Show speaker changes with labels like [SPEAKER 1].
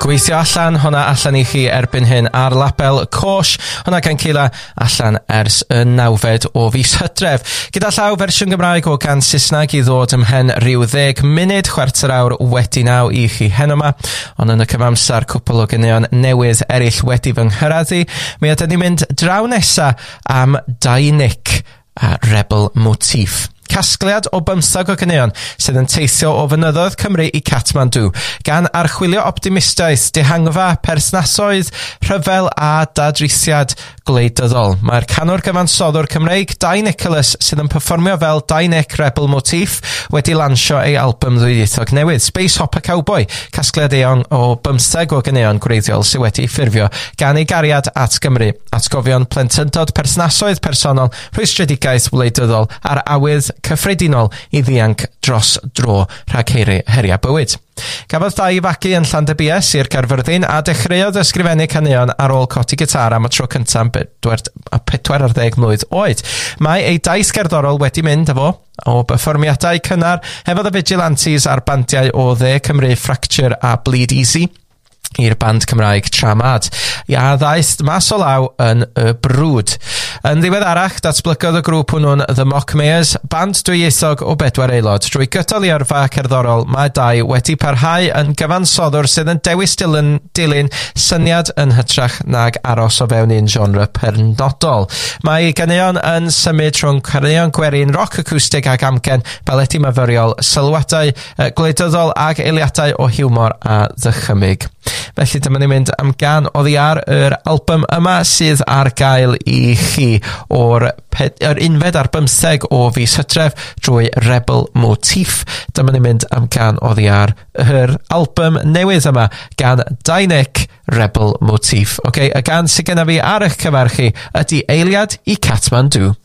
[SPEAKER 1] Gweithio allan, hwnna allan i chi erbyn hyn ar label Cosh, hwnna gan Cila allan ers y 9 o fis Hydref. Gyda llaw fersiwn Gymraeg o gan Saesneg i ddod ymhen rhyw 10 munud, chwarter awr wedi 9 i chi heno yma, ond yn y cyfamser cwpl o ganeuon newydd eraill wedi fy nghyraddu. Mi ydyn ni'n mynd draw nesa am Dainik a Rebel Motif. Casgliad o 15 o ganeuon sydd yn teithio o fynyddoedd Cymru i Catmandu, gan archwilio optimistaeth, dehangfa, persnasoedd, rhyfel a dadrisiad gwleidyddol. Mae'r canwr gyfansoddwr Cymreig, Dai Nicholas, sydd yn perfformio fel Dainik Rebel Motif, wedi lansio ei album ddwyieithog newydd, Space Hopper Cowboy, casgliad eang o 15 o ganeuon gwreiddiol sydd wedi ffurfio gan ei gariad at Gymru, atgofion plentyndod persnasoedd personol, rhwystredigaeth wleidyddol a'r awydd cyffredinol i ddianc dros dro rhag heria bywyd. Gafodd Dai fagu yn Llandybia, Sir Caerfyrddin, a dechreuodd ysgrifennu caneuon ar ôl codi gitar am y tro cyntaf 40 mlwydd oed. Mae ei daith gerddorol wedi mynd efo o perfformiadau cynnar hefodd y Vigilantes a'r bandiau o Dde Cymru, Fracture a Bleed Easy i'r band Cymraeg Tramad. Ia ddaeth mas o law yn y brwd. Yn ddiweddarach, datblygodd y grŵp hwnnw'n The Mockmayers, band dwyieithog o 4 aelod. Drwy gydol i yrfa cerddorol, mae Dai wedi parhau yn gyfansoddwr sydd yn dewis dilyn syniad yn hytrach nag aros o fewn un genre pernodol. Mae ganeuon yn symud rhwng caneuon gwerin, rock acoustic ag amgen, baledi myfyriol, sylwadau gwleidyddol ag eiliadau o hiwmor a ddychymyg. Felly dyma ni'n mynd am gan oddi ar yr album yma sydd ar gael i chi o'r unfed ar 15 o fis Hydref drwy Rebel Motif. Dyma ni'n mynd am gan oddi ar yr album newydd yma gan Dainik Rebel Motif. Y gan sydd genna fi ar eich cyfar chi ydy Eiliad i Catmandu.